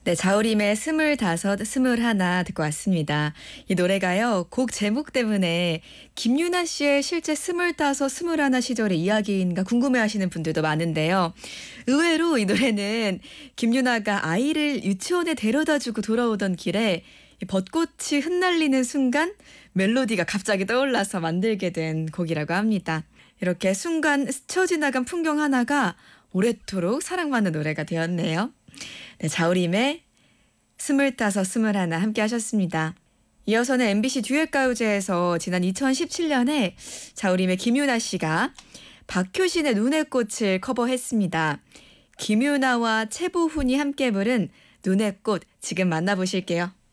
네, 자우림의 25, 21 듣고 왔습니다. 이 노래가요, 곡 제목 때문에 김유나 씨의 실제 25, 21 시절의 이야기인가 궁금해하시는 분들도 많은데요. 의외로 이 노래는 김유나가 아이를 유치원에 데려다주고 돌아오던 길에 이 벚꽃이 흩날리는 순간 멜로디가 갑자기 떠올라서 만들게 된 곡이라고 합니다. 이렇게 순간 스쳐 지나간 풍경 하나가 오래도록 사랑받는 노래가 되었네요. 네, 자우림의 25, 21 함께 하셨습니다. 이어서는 MBC 듀엣가요제에서 지난 2017년에 자우림의 김유나 씨가 박효신의 눈의 꽃을 커버했습니다. 김유나와 최보훈이 함께 부른 눈의 꽃 지금 만나보실게요.